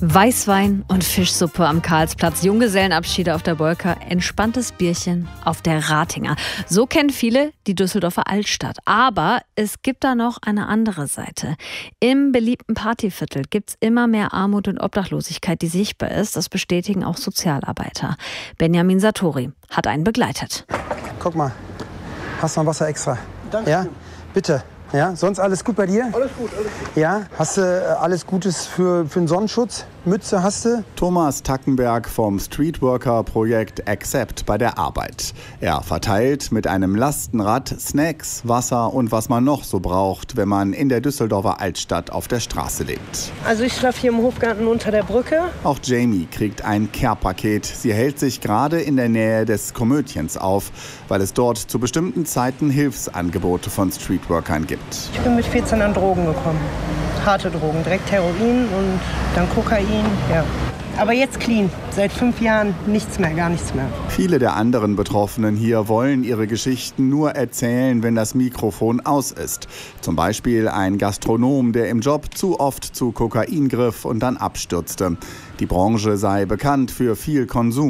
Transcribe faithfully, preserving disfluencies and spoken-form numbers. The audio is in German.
Weißwein und Fischsuppe am Karlsplatz, Junggesellenabschiede auf der Bolka, entspanntes Bierchen auf der Ratinger. So kennen viele die Düsseldorfer Altstadt. Aber es gibt da noch eine andere Seite. Im beliebten Partyviertel gibt es immer mehr Armut und Obdachlosigkeit, die sichtbar ist. Das bestätigen auch Sozialarbeiter. Benjamin Sartori hat einen begleitet. Guck mal, hast noch Wasser extra? Danke. Ja, bitte. Ja, sonst alles gut bei dir? Alles gut, alles gut. Ja, hast du äh, alles Gutes für, für den Sonnenschutz? Mütze hast du? Thomas Tackenberg vom Streetworker-Projekt Accept bei der Arbeit. Er verteilt mit einem Lastenrad Snacks, Wasser und was man noch so braucht, wenn man in der Düsseldorfer Altstadt auf der Straße lebt. Also ich schlafe hier im Hofgarten unter der Brücke. Auch Jamie kriegt ein Care-Paket. Sie hält sich gerade in der Nähe des Komödiens auf, weil es dort zu bestimmten Zeiten Hilfsangebote von Streetworkern gibt. Ich bin mit vierzehn an Drogen gekommen. Harte Drogen, direkt Heroin und dann Kokain, ja. Aber jetzt clean, seit fünf Jahren nichts mehr, gar nichts mehr. Viele der anderen Betroffenen hier wollen ihre Geschichten nur erzählen, wenn das Mikrofon aus ist. Zum Beispiel ein Gastronom, der im Job zu oft zu Kokain griff und dann abstürzte. Die Branche sei bekannt für viel Konsum.